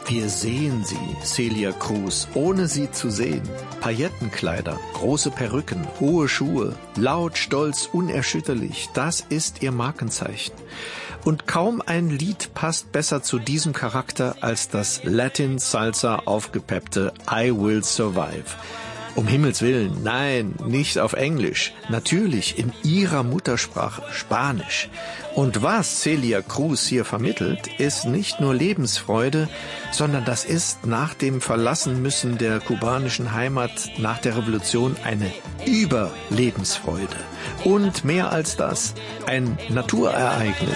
Wir sehen sie, Celia Cruz, ohne sie zu sehen. Paillettenkleider, große Perücken, hohe Schuhe, laut, stolz, unerschütterlich, das ist ihr Markenzeichen. Und kaum ein Lied passt besser zu diesem Charakter als das Latin-Salsa aufgepeppte I Will Survive. Um Himmels Willen, nein, nicht auf Englisch. Natürlich in ihrer Muttersprache, Spanisch. Und was Celia Cruz hier vermittelt, ist nicht nur Lebensfreude, sondern das ist nach dem Verlassenmüssen der kubanischen Heimat nach der Revolution eine Überlebensfreude. Und mehr als das, ein Naturereignis.